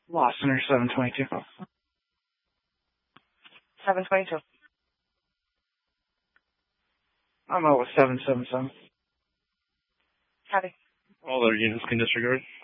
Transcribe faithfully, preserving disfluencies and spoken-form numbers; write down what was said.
Lost Center seven twenty-two. seven twenty-two. I'm out with seven seven seven. Copy. All their units can disregard.